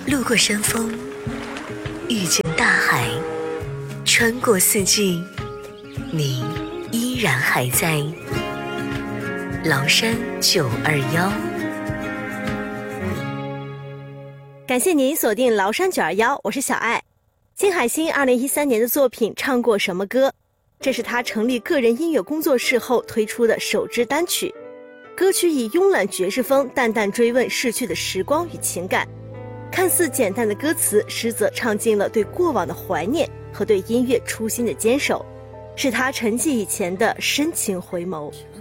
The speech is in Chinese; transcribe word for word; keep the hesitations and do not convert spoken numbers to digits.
路过山峰，遇见大海，穿过四季，你依然还在。崂山九二幺， 感谢您锁定崂山九二幺，我是小爱。金海心二零一三年的作品《唱过什么歌》，这是他成立个人音乐工作室后推出的首支单曲。歌曲以慵懒爵士风淡淡追问逝去的时光与情感，看似简单的歌词，实则唱尽了对过往的怀念和对音乐初心的坚守，是他沉寂以前的深情回眸。